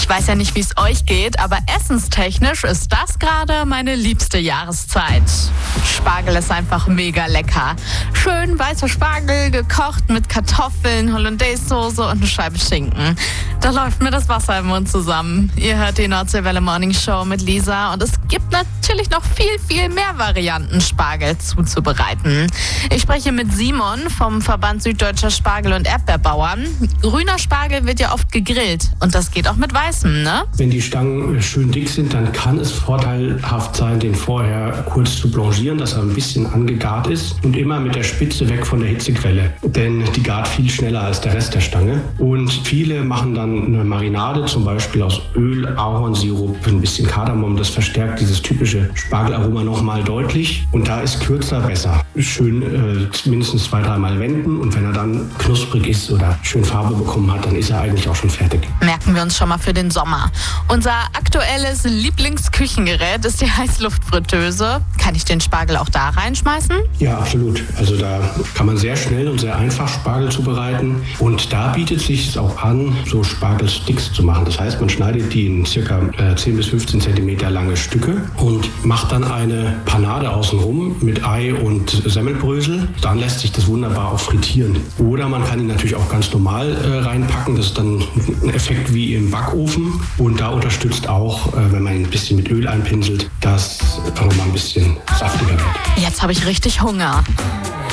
Ich weiß ja nicht, wie es euch geht, aber essenstechnisch ist das gerade meine liebste Jahreszeit. Spargel ist einfach mega lecker. Schön weißer Spargel, gekocht mit Kartoffeln, Hollandaise-Soße und eine Scheibe Schinken. Da läuft mir das Wasser im Mund zusammen. Ihr hört die Nordseewelle Morning Show mit Lisa und es gibt natürlich noch viel, viel mehr Varianten, Spargel zuzubereiten. Ich spreche mit Simon vom Verband Süddeutscher Spargel- und Erdbeerbauern. Grüner Spargel wird ja oft gegrillt und das geht auch mit weißem, ne? Wenn die Stangen schön dick sind, dann kann es vorteilhaft sein, den vorher kurz zu blanchieren, dass er ein bisschen angegart ist und immer mit der Spitze weg von der Hitzequelle, denn die gart viel schneller als der Rest der Stange. Und viele machen dann eine Marinade, zum Beispiel aus Öl, Ahornsirup, ein bisschen Kardamom, das verstärkt dieses typische Spargelaroma nochmal deutlich und da ist kürzer besser. Schön mindestens 2-3 Mal wenden und wenn er dann knusprig ist oder schön Farbe bekommen hat, dann ist er eigentlich auch schon fertig. Merken wir uns schon mal für den Sommer. Unser aktuelles Lieblingsküchengerät ist die Heißluftfritteuse. Kann ich den Spargel auch da reinschmeißen? Ja, absolut. Also da kann man sehr schnell und sehr einfach Spargel zubereiten und da bietet es sich auch an, so Spargelsticks zu machen. Das heißt, man schneidet die in circa 10 bis 15 Zentimeter lange Stücke und macht dann eine Panade außenrum mit Ei und Semmelbrösel. Dann lässt sich das wunderbar auch frittieren. Oder man kann ihn natürlich auch ganz normal reinpacken. Das ist dann ein Effekt wie im Backofen. Und da unterstützt auch, wenn man ihn ein bisschen mit Öl einpinselt, dass es noch mal ein bisschen saftiger wird. Jetzt habe ich richtig Hunger.